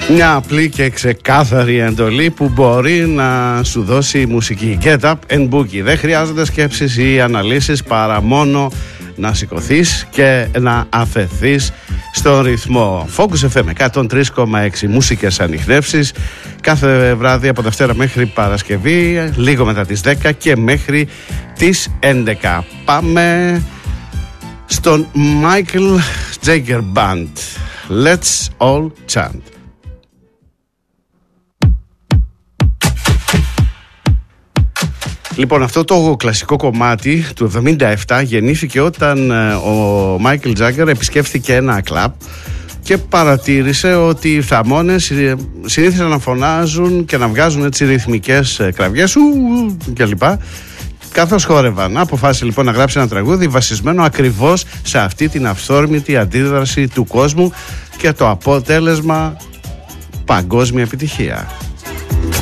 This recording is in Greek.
Μια απλή και ξεκάθαρη εντολή που μπορεί να σου δώσει μουσική. Get up and boogie. Δεν χρειάζονται σκέψεις ή αναλύσεις παρά μόνο να σηκωθείς και να αφαιθείς στον ρυθμό. Focus FM 103,6 μουσικές ανιχνεύσεις κάθε βράδυ από Δευτέρα μέχρι Παρασκευή, λίγο μετά τις 10 και μέχρι τις 11. Πάμε στον Michael Jagger Band. Let's all chant. Λοιπόν, αυτό το κλασικό κομμάτι του 1977 γεννήθηκε όταν ο Μάικλ Τζάγκερ επισκέφθηκε ένα κλαμπ και παρατήρησε ότι οι θαμώνες συνήθιζαν να φωνάζουν και να βγάζουν έτσι ρυθμικές κραυγές κλπ. Καθώς χόρευαν. Αποφάσισε λοιπόν να γράψει ένα τραγούδι βασισμένο ακριβώς σε αυτή την αυθόρμητη αντίδραση του κόσμου και το αποτέλεσμα παγκόσμια επιτυχία.